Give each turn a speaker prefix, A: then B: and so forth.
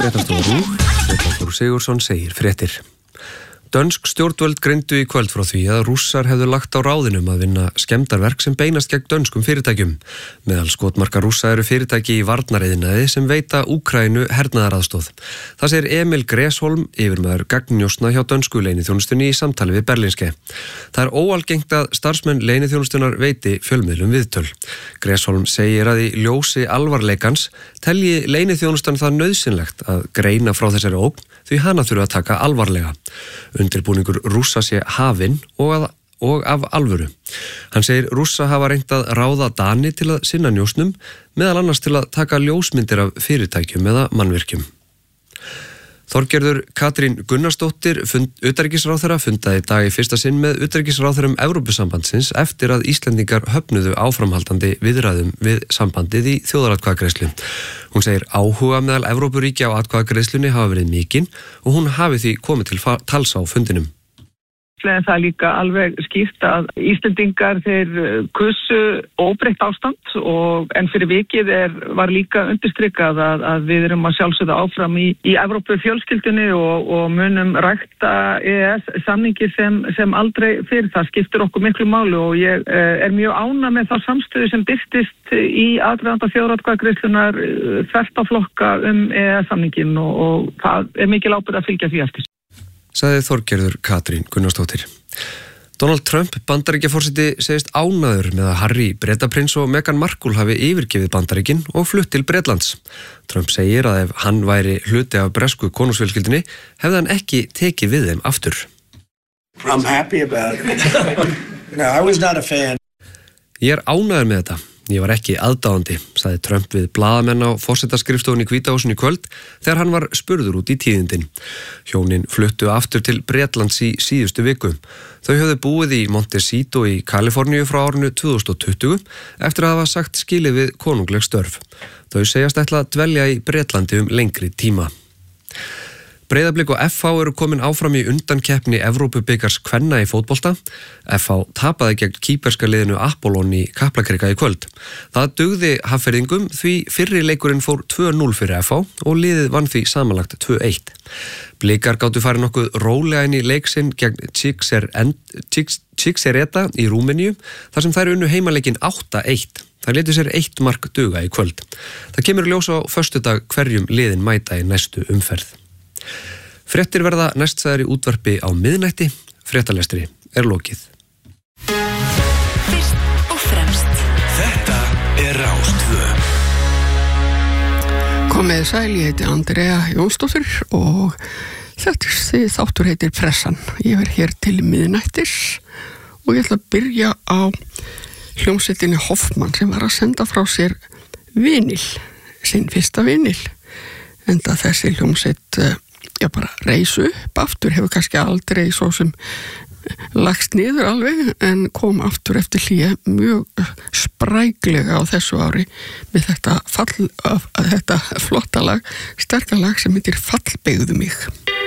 A: Fréttastofa RÚV, Þór Sigurðsson segir fréttir. Dönsk stjórnvöld greindu í kvöld frá því að Rússar hefðu lagt á ráðinum að vinna skemmdarverk sem beinast gegn dönskum fyrirtækjum. Meðal skotmarka Rússa eru fyrirtæki í varnariðnaði sem veita Úkraínu hernaðaraðstoð. Það segir Emil Gresholm, yfirmaður gagnnjósna hjá dönsku leyniþjónustunni í samtali við Berlingske. Það er óalgengt að starfsmenn leyniþjónustunnar veiti fjölmiðlum viðtöl. Gresholm segir að í ljósi alvarleikans telji leyniþjónustan það nauðsynlegt að greina frá þessari ógn því hana þurfa að taka alvarlega. Undirbúningur Rússa sé hafinn og af alvöru. Hann segir Rússa hafa reynt að ráða Dani til að sinna njósnum, meðal annars til að taka ljósmyndir af fyrirtækjum eða mannvirkjum. Þorgerður Katrín Gunnarsdóttir, utanríkisráðherra, fundaði í dag í fyrsta sinn með utanríkisráðherrum Evrópusambandsins eftir að Íslendingar höfnuðu áframhaldandi viðræðum við sambandið í þjóðaratkvæðagreiðslu. Hún segir áhuga meðal Evrópuríkja á atkvæðagreiðslunni hafa verið mikinn og hún hafi því komið til tals á fundinum.
B: En það er líka alveg skýrt að Íslendingar þeir kusu óbreytt ástand en fyrir vikið var líka undirstrikað að við erum að sjálfsögða áfram í Evrópu fjölskyldunni og munum rækta EES samningi sem aldrei fyrir. Það skiptir okkur miklu máli og ég er mjög ánægð með þá samstöðu sem birtist í aðdraganda þjóðaratkvæðagreiðslunnar þvert á flokka EES samningin og það er mikil ábyrgð að fylgja því eftir.
A: Sagði Þorgerður Katrín Gunnarsdóttir. Donald Trump, Bandaríkjaforseti, segist ánægður með að Harry, Bretaprins og Meghan Markle hafi yfirgefið Bandaríkin og flutt til Bretlands. Trump segir að ef hann væri hluti af bresku konungsfjölskyldunni hefði hann ekki tekið við þeim aftur.
C: I'm happy about it. No, I was not a fan.
A: Ég er ánægður með þetta. Ég var ekki aðdáandi, sagði Trump við blaðamenn á forsetaskrifstofunni í Hvíta húsinu í kvöld þegar hann var spurður út í tíðindin. Hjónin fluttu aftur til Bretlands í síðustu viku. Þau höfðu búið í Montecito í Kaliforníu frá árinu 2020 eftir að hafa sagt skilið við konungleg störf. Þau segjast ætla að dvelja í Bretlandi lengri tíma. Breiðablik og FH eru komin áfram í undankeppni Evrópubikars kvenna í fótbolta. FH tapaði gegn kýperska liðinu Apollon í Kaplakrika í kvöld. Það dugði Hafnfirðingum því fyrri leikurinn fór 2-0 fyrir FH og liðið vann því samanlagt 2-1. Blikar gátu farið nokkuð rólega inn í leiksinn gegn Čiksereta í Rúmeníu þar sem þær unnu heimaleikinn 8-1. Það létu sér 1 mark duga í kvöld. Það kemur ljós á föstudag hverjum liðin mæta í næstu umferð. Fréttir verða næstsæðar í útvarpi á miðnætti. Fréttalestri er lokið.
D: Fyrst og fremst.
E: Þetta er Rás 2.
F: Komið sæl, ég heiti Andrea Jónsdóttir og þetta þáttur heitir Pressan. Ég verð hér til miðnættis og ég ætla að byrja á hljómsveitinni Hoffmann sem var að senda frá sér vinil, sinn fyrsta vinil. Enda þessi hljómsveit bara reis upp aftur, hefur kannski aldrei svo sem lagst niður alveg en kom aftur eftir hlé mjög spræklega á þessu ári með þetta flotta lag, sterka lag sem heitir Fallbeygðu mig.